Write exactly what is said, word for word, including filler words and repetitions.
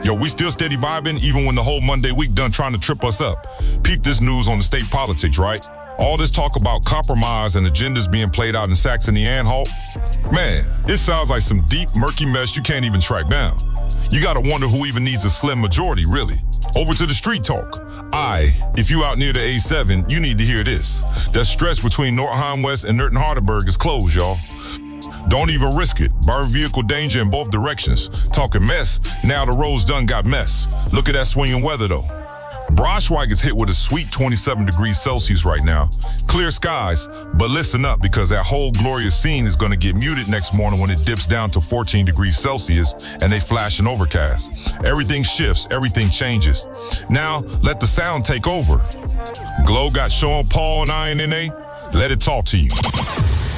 Yo, we still steady vibing even when the whole Monday week done trying to trip us up. Peep this news on the state politics, right? All this talk about compromise and agendas being played out in Saxony-Anhalt, man, it sounds like some deep, murky mess you can't even track down. You gotta wonder who even needs a slim majority, really. Over to the street talk. Aye, if you out near the A seven, you need to hear this. That stretch between Nordheim West and Nurten-Hardenberg is closed, y'all. Don't even risk it. Burn vehicle danger in both directions. Talking mess, now the roads done got mess. Look at that swinging weather, though. Braunschweig is hit with a sweet twenty-seven degrees Celsius right now. Clear skies, but listen up because that whole glorious scene is going to get muted next morning when it dips down to fourteen degrees Celsius and they flash an overcast. Everything shifts, everything changes. Now, let the sound take over. Glow got Sean Paul and I N N A. Let it talk to you.